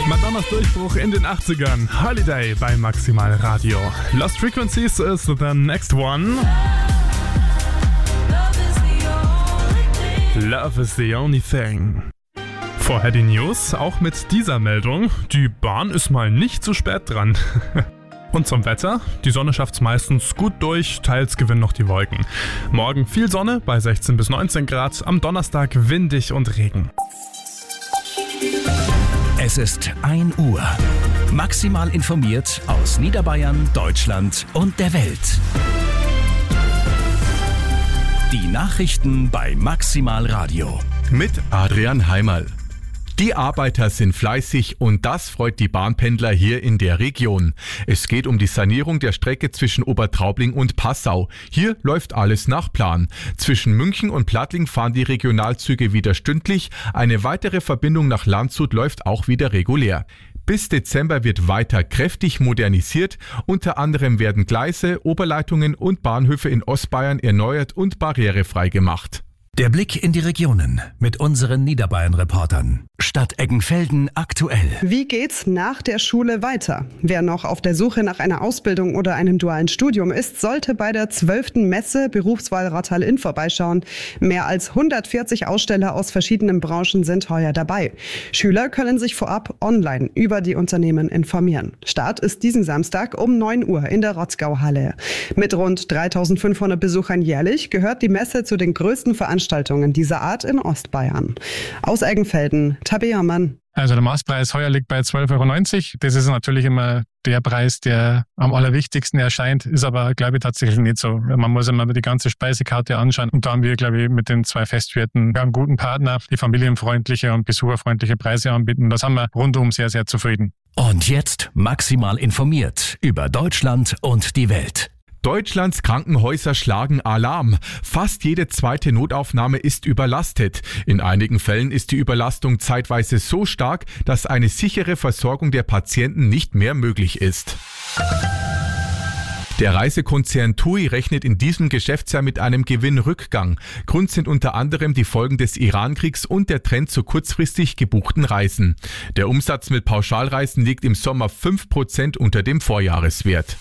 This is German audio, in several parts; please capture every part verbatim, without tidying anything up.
Madonnas Durchbruch in den achtzigern. Holiday bei Maximal Radio. Lost Frequencies is the next one. Love is the only thing. Vorher die News, auch mit dieser Meldung. Die Bahn ist mal nicht zu spät dran. Und zum Wetter, die Sonne schafft's meistens gut durch, teils gewinnen noch die Wolken. Morgen viel Sonne bei sechzehn bis neunzehn Grad, am Donnerstag windig und Regen. Es ist ein Uhr. Maximal informiert aus Niederbayern, Deutschland und der Welt. Die Nachrichten bei Maximal Radio. Mit Adrian Heimerl. Die Arbeiter sind fleißig und das freut die Bahnpendler hier in der Region. Es geht um die Sanierung der Strecke zwischen Obertraubling und Passau. Hier läuft alles nach Plan. Zwischen München und Plattling fahren die Regionalzüge wieder stündlich. Eine weitere Verbindung nach Landshut läuft auch wieder regulär. Bis Dezember wird weiter kräftig modernisiert. Unter anderem werden Gleise, Oberleitungen und Bahnhöfe in Ostbayern erneuert und barrierefrei gemacht. Der Blick in die Regionen mit unseren Niederbayern-Reportern. Stadt Eggenfelden aktuell. Wie geht's nach der Schule weiter? Wer noch auf der Suche nach einer Ausbildung oder einem dualen Studium ist, sollte bei der zwölften Messe Berufswahl Rattal-Inn vorbeischauen. Mehr als hundertvierzig Aussteller aus verschiedenen Branchen sind heuer dabei. Schüler können sich vorab online über die Unternehmen informieren. Start ist diesen Samstag um neun Uhr in der Rotzgau-Halle. Mit rund dreitausendfünfhundert Besuchern jährlich gehört die Messe zu den größten Veranstaltungen dieser Art in Ostbayern. Aus Eggenfelden, Tabea Mann. Also der Maßpreis heuer liegt bei zwölf Euro neunzig. Das ist natürlich immer der Preis, der am allerwichtigsten erscheint, ist aber, glaube ich, tatsächlich nicht so. Man muss immer die ganze Speisekarte anschauen und da haben wir, glaube ich, mit den zwei Festwirten einen guten Partner, die familienfreundliche und besucherfreundliche Preise anbieten. Das haben wir rundum sehr, sehr zufrieden. Und jetzt maximal informiert über Deutschland und die Welt. Deutschlands Krankenhäuser schlagen Alarm. Fast jede zweite Notaufnahme ist überlastet. In einigen Fällen ist die Überlastung zeitweise so stark, dass eine sichere Versorgung der Patienten nicht mehr möglich ist. Der Reisekonzern TUI rechnet in diesem Geschäftsjahr mit einem Gewinnrückgang. Grund sind unter anderem die Folgen des Irankriegs und der Trend zu kurzfristig gebuchten Reisen. Der Umsatz mit Pauschalreisen liegt im Sommer fünf Prozent unter dem Vorjahreswert.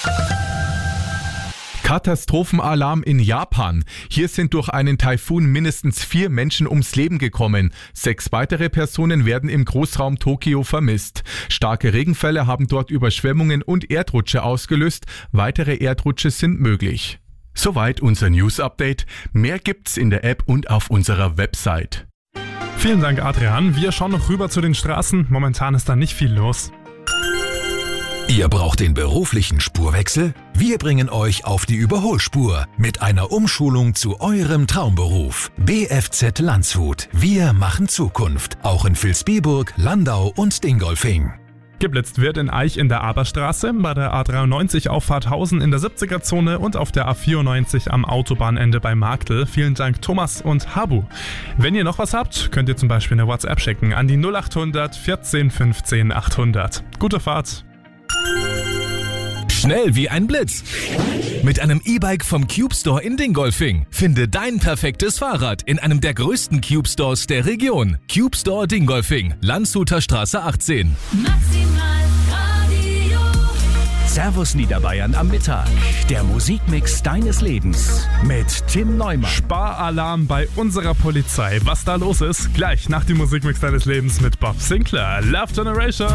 Katastrophenalarm in Japan. Hier sind durch einen Taifun mindestens vier Menschen ums Leben gekommen. Sechs weitere Personen werden im Großraum Tokio vermisst. Starke Regenfälle haben dort Überschwemmungen und Erdrutsche ausgelöst. Weitere Erdrutsche sind möglich. Soweit unser News-Update. Mehr gibt's in der App und auf unserer Website. Vielen Dank, Adrian. Wir schauen noch rüber zu den Straßen. Momentan ist da nicht viel los. Ihr braucht den beruflichen Spurwechsel? Wir bringen euch auf die Überholspur mit einer Umschulung zu eurem Traumberuf. B F Z Landshut. Wir machen Zukunft. Auch in Vilsbiburg, Landau und Dingolfing. Geblitzt wird in Aich in der Aberstraße, bei der A dreiundneunzig Auffahrt Hausen in der siebziger-Zone und auf der A vierundneunzig am Autobahnende bei Marktl. Vielen Dank Thomas und Habu. Wenn ihr noch was habt, könnt ihr zum Beispiel eine WhatsApp schicken an die null achthundert vierzehn fünfzehn achthundert. Gute Fahrt! Schnell wie ein Blitz. Mit einem E-Bike vom Cube Store in Dingolfing. Finde dein perfektes Fahrrad in einem der größten Cube Stores der Region. Cube Store Dingolfing, Landshuter Straße achtzehn. Maximal Radio. Servus Niederbayern am Mittag. Der Musikmix deines Lebens mit Tim Neumann. Sparalarm bei unserer Polizei. Was da los ist, gleich nach dem Musikmix deines Lebens mit Bob Sinclair. Love Generation.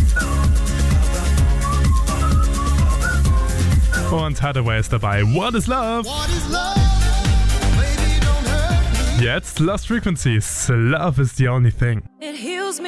Und Hathaway ist dabei. What is Love? What is love? Baby, don't hurt me. Jetzt Lost Frequencies. Love is the only thing. It heals me.